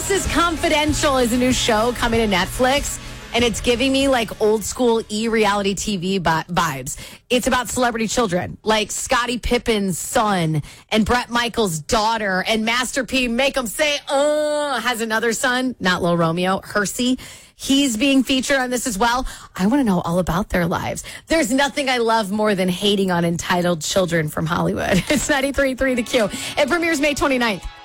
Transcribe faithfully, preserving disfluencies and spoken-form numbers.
Texas Confidential is a new show coming to Netflix, and it's giving me like old school e-reality T V bi- vibes. It's about celebrity children, like Scottie Pippen's son and Bret Michaels' daughter, and Master P, make them say, uh, has another son, not Lil Romeo, Hersey. He's being featured on this as well. I want to know all about their lives. There's nothing I love more than hating on entitled children from Hollywood. It's ninety-three point three The Q. It premieres May twenty-ninth.